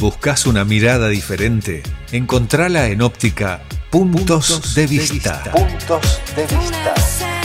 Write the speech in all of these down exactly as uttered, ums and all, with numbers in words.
¿Buscas una mirada diferente? Encontrala en óptica Puntos, Puntos de Vista. Puntos de Vista.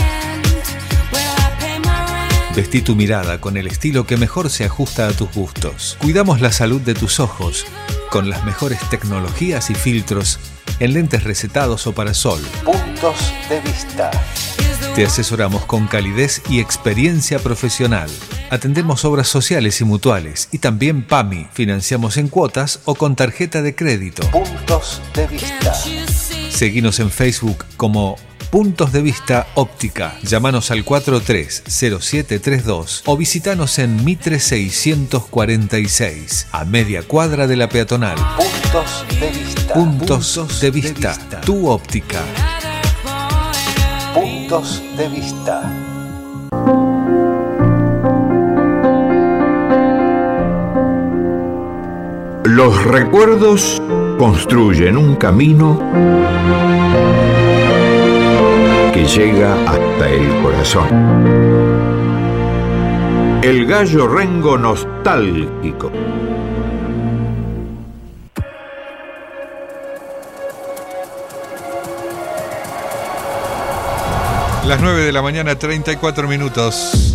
Vestí tu mirada con el estilo que mejor se ajusta a tus gustos. Cuidamos la salud de tus ojos con las mejores tecnologías y filtros en lentes recetados o para sol. Puntos de Vista. Te asesoramos con calidez y experiencia profesional. Atendemos obras sociales y mutuales y también P A M I. Financiamos en cuotas o con tarjeta de crédito. Puntos de Vista. Seguinos en Facebook como Puntos de Vista Óptica. Llámanos al cuatro tres cero siete tres dos o visitanos en Mitre seiscientos cuarenta y seis, a media cuadra de la peatonal. Puntos de Vista. Puntos, Puntos de, vista. de Vista. Tu óptica. Puntos de Vista. Los recuerdos construyen un camino que llega hasta el corazón. El gallo rengo nostálgico. Las nueve de la mañana, treinta y cuatro minutos.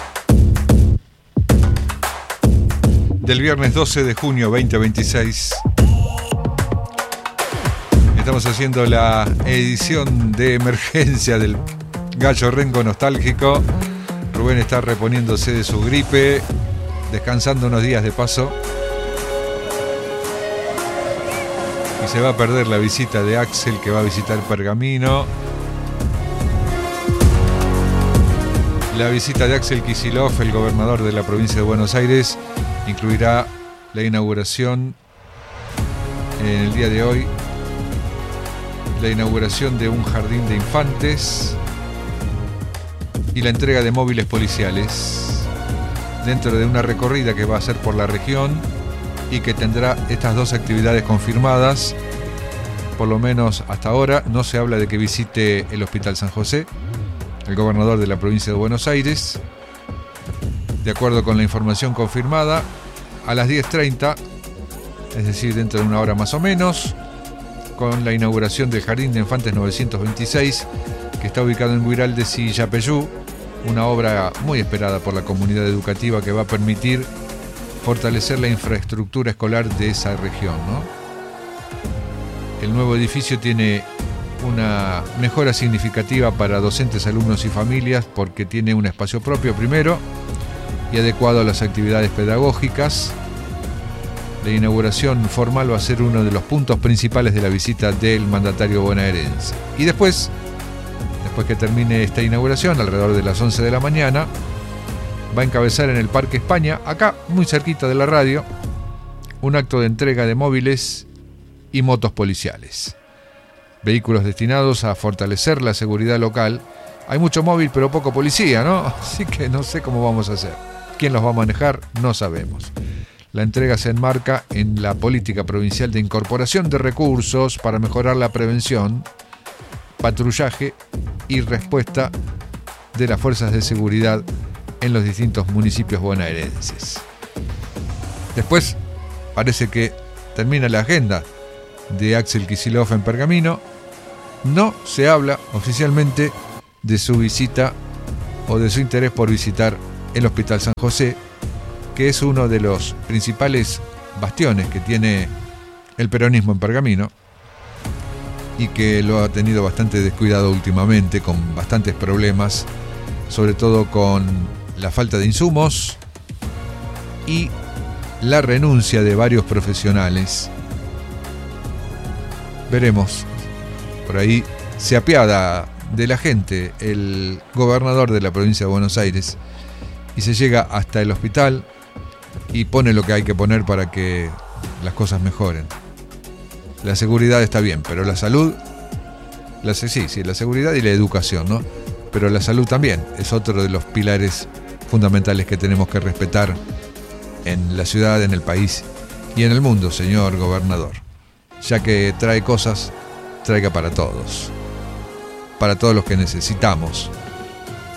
Del viernes doce de junio veinte veintiséis. Estamos haciendo la edición de emergencia del Gallo Rengo Nostálgico. Rubén está reponiéndose de su gripe, descansando unos días de paso. Y se va a perder la visita de Axel, que va a visitar Pergamino. La visita de Axel Kicillof, el gobernador de la provincia de Buenos Aires, incluirá la inauguración en el día de hoy, la inauguración de un jardín de infantes y la entrega de móviles policiales dentro de una recorrida que va a hacer por la región y que tendrá estas dos actividades confirmadas. Por lo menos hasta ahora no se habla de que visite el Hospital San José, el gobernador de la provincia de Buenos Aires. De acuerdo con la información confirmada, a las diez treinta, es decir, dentro de una hora más o menos, con la inauguración del Jardín de Infantes novecientos veintiséis, que está ubicado en Güiraldes y Yapeyú, una obra muy esperada por la comunidad educativa que va a permitir fortalecer la infraestructura escolar de esa región, ¿no? El nuevo edificio tiene una mejora significativa para docentes, alumnos y familias, porque tiene un espacio propio primero y adecuado a las actividades pedagógicas. La inauguración formal va a ser uno de los puntos principales de la visita del mandatario bonaerense. Y después, después que termine esta inauguración, alrededor de las once de la mañana, va a encabezar en el Parque España, acá muy cerquita de la radio, un acto de entrega de móviles y motos policiales. Vehículos destinados a fortalecer la seguridad local. Hay mucho móvil pero poco policía, ¿no? Así que no sé cómo vamos a hacer. ¿Quién los va a manejar? No sabemos. La entrega se enmarca en la política provincial de incorporación de recursos para mejorar la prevención, patrullaje y respuesta de las fuerzas de seguridad en los distintos municipios bonaerenses. Después parece que termina la agenda de Axel Kicillof en Pergamino. No se habla oficialmente de su visita o de su interés por visitar el Hospital San José, que es uno de los principales bastiones que tiene el peronismo en Pergamino y que lo ha tenido bastante descuidado últimamente, con bastantes problemas, sobre todo con la falta de insumos y la renuncia de varios profesionales. Veremos. Por ahí se apiada de la gente el gobernador de la provincia de Buenos Aires y se llega hasta el hospital y pone lo que hay que poner para que las cosas mejoren. La seguridad está bien, pero la salud, la, sí, sí, la seguridad y la educación, ¿no? Pero la salud también es otro de los pilares fundamentales que tenemos que respetar en la ciudad, en el país y en el mundo, señor gobernador. Ya que trae cosas, traiga para todos, para todos los que necesitamos